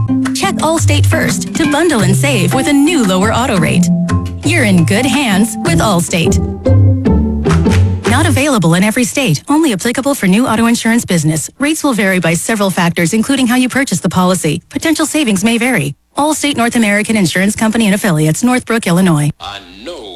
Check Allstate first to bundle and save with a new lower auto rate. You're in good hands with Allstate. Not available in every state. Only applicable for new auto insurance business. Rates will vary by several factors, including how you purchase the policy. Potential savings may vary. Allstate North American Insurance Company and Affiliates, Northbrook, Illinois. I know